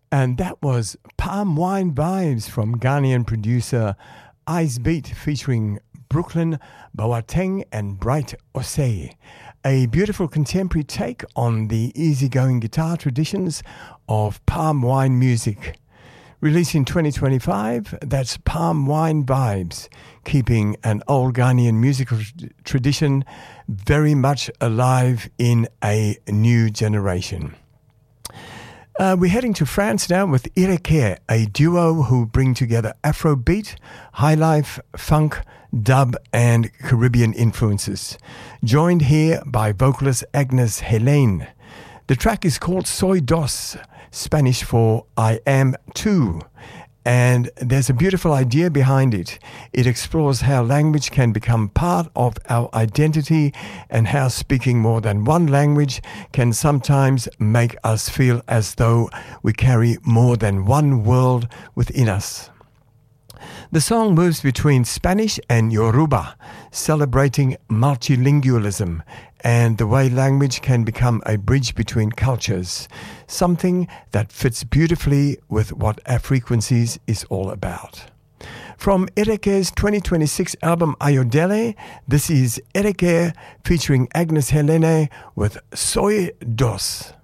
And that was Palm Wine Vibes from Ghanaian producer Ice Beat featuring Brooklyn Boateng and Bright Osei. A beautiful contemporary take on the easygoing guitar traditions of palm wine music. Released in 2025, that's Palm Wine Vibes, keeping an old Ghanaian musical tradition very much alive in a new generation. We're heading to France now with Ireke, a duo who bring together Afrobeat, highlife, funk, dub and Caribbean influences. Joined here by vocalist Agnes Helene. The track is called Soy Dos, Spanish for I am too. And there's a beautiful idea behind it. It explores how language can become part of our identity and how speaking more than one language can sometimes make us feel as though we carry more than one world within us. The song moves between Spanish and Yoruba, celebrating multilingualism and the way language can become a bridge between cultures, something that fits beautifully with what Afrequencies is all about. From Ereke's 2026 album Ayodele, this is Ereke featuring Agnes Helene with Soy Dos.